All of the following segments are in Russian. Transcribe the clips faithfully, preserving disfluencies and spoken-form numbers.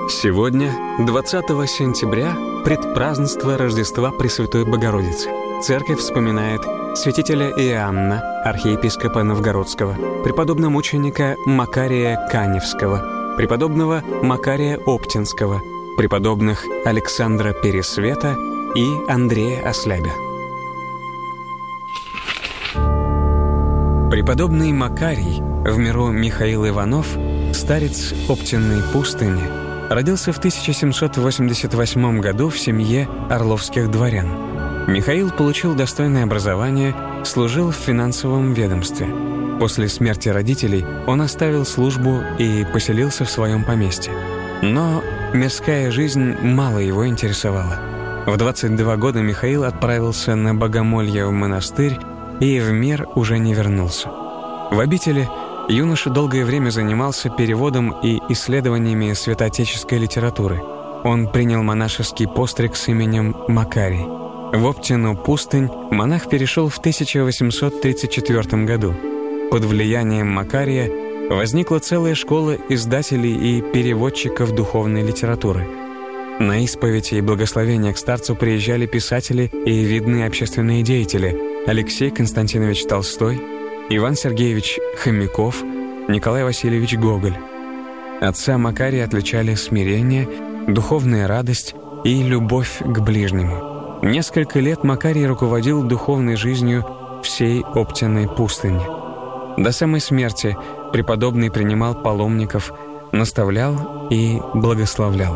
Сегодня, двадцатого сентября, предпразднество Рождества Пресвятой Богородицы. Церковь вспоминает святителя Иоанна, архиепископа Новгородского, преподобномученика Макария Каневского, преподобного Макария Оптинского, преподобных Александра Пересвета и Андрея Ослябя. Преподобный Макарий, в миру Михаил Иванов, старец Оптинной пустыни, родился в тысяча семьсот восемьдесят восьмом году в семье орловских дворян. Михаил получил достойное образование, служил в финансовом ведомстве. После смерти родителей он оставил службу и поселился в своем поместье. Но мирская жизнь мало его интересовала. В двадцать два года Михаил отправился на богомолье в монастырь и в мир уже не вернулся. В обители юноша долгое время занимался переводом и исследованиями святоотеческой литературы. Он принял монашеский постриг с именем Макарий. В Оптину пустынь монах перешел в тысяча восемьсот тридцать четвёртом году. Под влиянием Макария возникла целая школа издателей и переводчиков духовной литературы. На исповедь и благословение к старцу приезжали писатели и видные общественные деятели: Алексей Константинович Толстой, Иван Сергеевич Хомяков, Николай Васильевич Гоголь. Отца Макария отличали смирение, духовная радость и любовь к ближнему. Несколько лет Макарий руководил духовной жизнью всей Оптинной пустыни. До самой смерти преподобный принимал паломников, наставлял и благословлял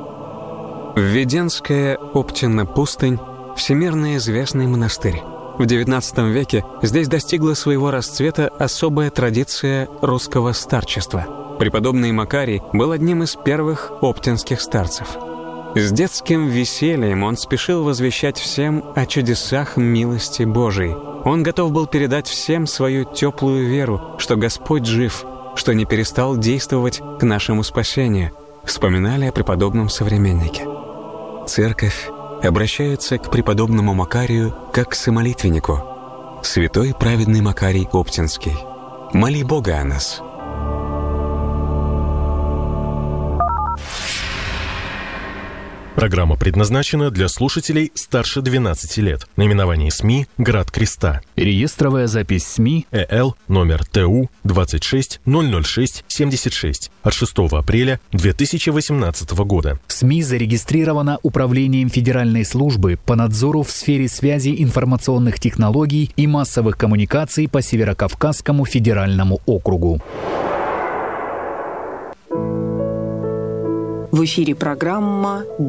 их. Введенская Оптина пустынь – всемирно известный монастырь. В девятнадцатом веке здесь достигла своего расцвета особая традиция русского старчества. Преподобный Макарий был одним из первых оптинских старцев. С детским весельем он спешил возвещать всем о чудесах милости Божией. Он готов был передать всем свою теплую веру, что Господь жив, что не перестал действовать к нашему спасению, вспоминали о преподобном современнике. Церковь обращается к преподобному Макарию как к самолитвеннику. Святой праведный Макарий Оптинский, моли Бога о нас. Программа предназначена для слушателей старше двенадцати лет. Наименование СМИ «Град Креста». Реестровая запись СМИ ЭЛ номер ТУ двадцать шесть ноль ноль шесть семьдесят шесть от шестого апреля две тысячи восемнадцатого года. СМИ зарегистрирована Управлением Федеральной службы по надзору в сфере связи, информационных технологий и массовых коммуникаций по Северокавказскому федеральному округу. В эфире программа